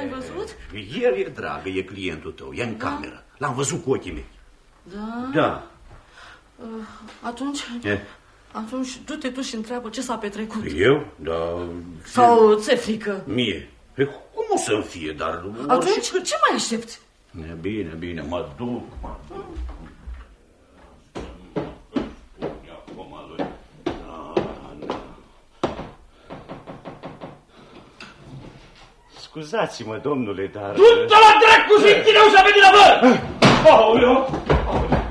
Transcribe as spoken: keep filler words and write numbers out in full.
L-ai văzut? El e dragă, e clientul tău, e în da. cameră. L-am văzut cu ochii mei. Da? Da. Uh, atunci... E? Atunci du-te tu și întreabă ce s-a petrecut. Eu? Da... Sau ți-e frică? Mie? Pe cum o să-mi fie, dar... Atunci orice... ce mai aștepți? Bine, bine, mă duc, mă duc. Scuzați-mă, domnule, dar... Du-te la dracu și închide ușa pe din avă! Aoleu!